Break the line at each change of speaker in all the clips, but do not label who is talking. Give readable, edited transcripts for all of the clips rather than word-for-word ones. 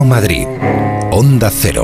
Madrid, Onda Cero.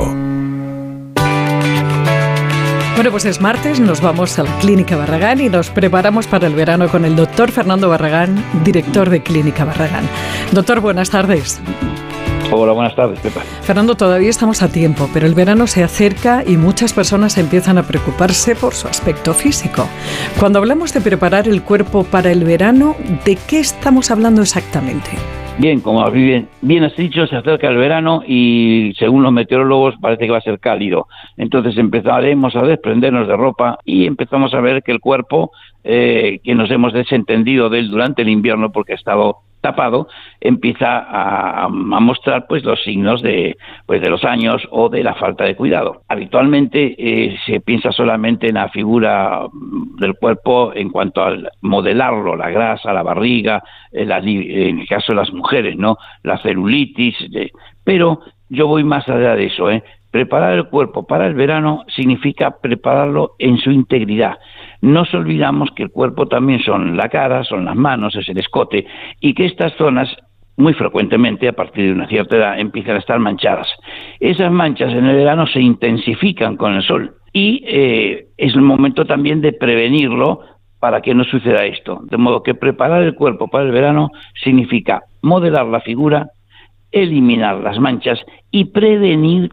Bueno, pues es martes, nos vamos a la Clínica Barragán y nos preparamos para el verano con el doctor Fernando Barragán, director de Clínica Barragán. Doctor, buenas tardes.
Hola, buenas tardes, Pepa.
Fernando, todavía estamos a tiempo, pero el verano se acerca y muchas personas empiezan a preocuparse por su aspecto físico. Cuando hablamos de preparar el cuerpo para el verano, ¿de qué estamos hablando exactamente?
Bien, como bien has dicho, se acerca el verano y según los meteorólogos parece que va a ser cálido. Entonces empezaremos a desprendernos de ropa y empezamos a ver que el cuerpo, que nos hemos desentendido de él durante el invierno porque ha estado tapado, empieza a mostrar pues los signos de los años o de la falta de cuidado. Habitualmente se piensa solamente en la figura del cuerpo en cuanto al modelarlo, la grasa, la barriga, en el caso de las mujeres, ¿no? La celulitis, pero yo voy más allá de eso, Preparar el cuerpo para el verano significa prepararlo en su integridad. No nos olvidamos que el cuerpo también son la cara, son las manos, es el escote, y que estas zonas muy frecuentemente a partir de una cierta edad empiezan a estar manchadas. Esas manchas en el verano se intensifican con el sol y es el momento también de prevenirlo para que no suceda esto. De modo que preparar el cuerpo para el verano significa modelar la figura, eliminar las manchas y prevenir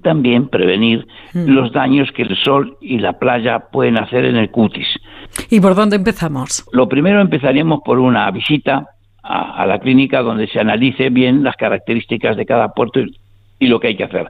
los daños que el sol y la playa pueden hacer en el cutis.
¿Y por dónde empezamos?
Lo primero empezaríamos por una visita a la clínica donde se analice bien las características de cada puerto y lo que hay que hacer.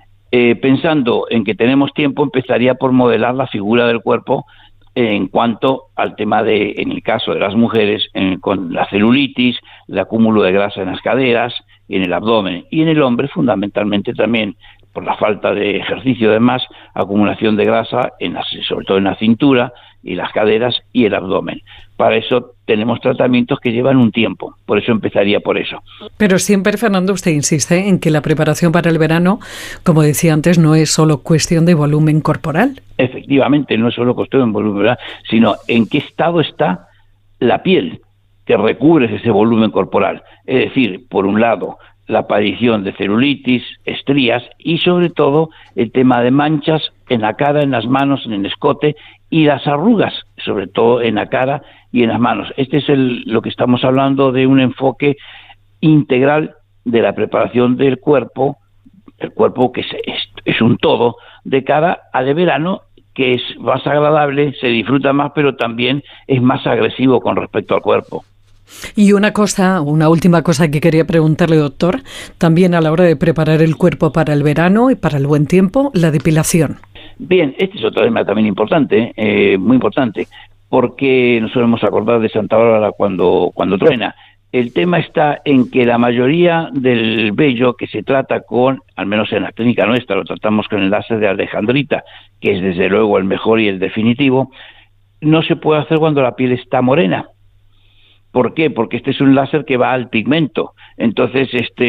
Pensando en que tenemos tiempo, empezaría por modelar la figura del cuerpo en cuanto al tema en el caso de las mujeres, con la celulitis, el acúmulo de grasa en las caderas y en el abdomen, y en el hombre fundamentalmente también por la falta de ejercicio, además acumulación de grasa sobre todo en la cintura y las caderas y el abdomen. Para eso tenemos tratamientos que llevan un tiempo, por eso empezaría por eso.
Pero siempre, Fernando, usted insiste en que la preparación para el verano, como decía antes, no es solo cuestión de volumen corporal.
Efectivamente, no es solo cuestión de volumen corporal, sino en qué estado está la piel que recubre ese volumen corporal. Es decir, por un lado, la aparición de celulitis, estrías y sobre todo el tema de manchas en la cara, en las manos, en el escote y las arrugas, sobre todo en la cara y en las manos. Este es lo que estamos hablando de un enfoque integral de la preparación del cuerpo, el cuerpo que es un todo de cara al verano, que es más agradable, se disfruta más, pero también es más agresivo con respecto al cuerpo.
Y una última cosa que quería preguntarle, doctor, también a la hora de preparar el cuerpo para el verano y para el buen tiempo, la depilación.
Bien, este es otro tema también importante, muy importante, porque nos solemos acordar de Santa Bárbara cuando truena. El tema está en que la mayoría del vello que se trata al menos en la clínica nuestra, lo tratamos con el láser de alejandrita, que es desde luego el mejor y el definitivo, no se puede hacer cuando la piel está morena. ¿Por qué? Porque este es un láser que va al pigmento, entonces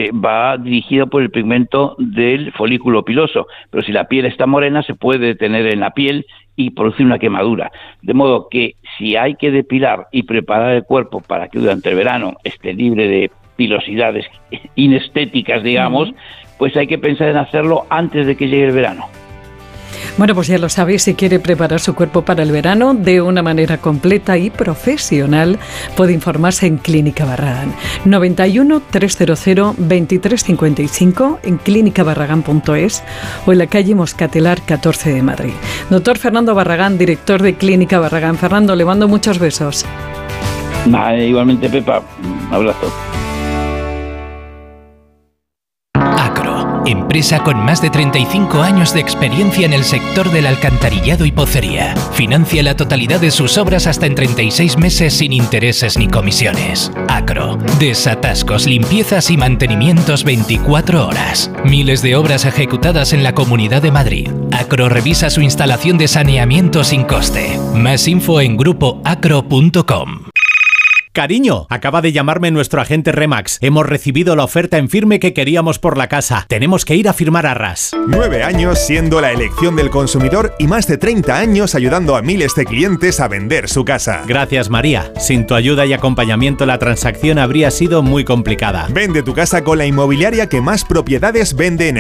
va dirigido por el pigmento del folículo piloso, pero si la piel está morena se puede detener en la piel y producir una quemadura, de modo que si hay que depilar y preparar el cuerpo para que durante el verano esté libre de pilosidades inestéticas, digamos, pues hay que pensar en hacerlo antes de que llegue el verano.
Bueno, pues ya lo sabéis, si quiere preparar su cuerpo para el verano de una manera completa y profesional, puede informarse en Clínica Barragán. 91 300 2355 en clínicabarragán.es o en la calle Moscatelar 14 de Madrid. Doctor Fernando Barragán, director de Clínica Barragán. Fernando, le mando muchos besos.
Igualmente, Pepa, un abrazo.
Empresa con más de 35 años de experiencia en el sector del alcantarillado y pocería. Financia la totalidad de sus obras hasta en 36 meses sin intereses ni comisiones. Acro. Desatascos, limpiezas y mantenimientos 24 horas. Miles de obras ejecutadas en la Comunidad de Madrid. Acro revisa su instalación de saneamiento sin coste. Más info en grupoacro.com.
Cariño, acaba de llamarme nuestro agente Remax. Hemos recibido la oferta en firme que queríamos por la casa. Tenemos que ir a firmar arras.
9 años siendo la elección del consumidor y más de 30 años ayudando a miles de clientes a vender su casa.
Gracias, María. Sin tu ayuda y acompañamiento la transacción habría sido muy complicada.
Vende tu casa con la inmobiliaria que más propiedades vende en